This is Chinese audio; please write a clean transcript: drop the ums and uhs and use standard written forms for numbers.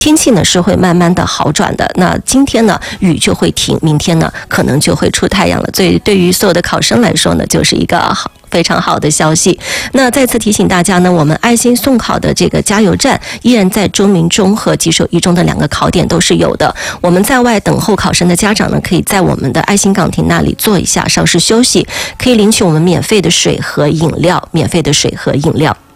天气呢是会慢慢的好转的，那今天呢雨就会停，明天呢可能就会出太阳了。所以对于所有的考生来说呢，就是一个非常好的消息。那再次提醒大家呢，我们爱心送考的这个加油站依然在中民中和吉首一中的2个考点都是有的。我们在外等候考生的家长呢，可以在我们的爱心岗亭那里坐一下，稍事休息，可以领取我们免费的水和饮料，免费的水和饮料。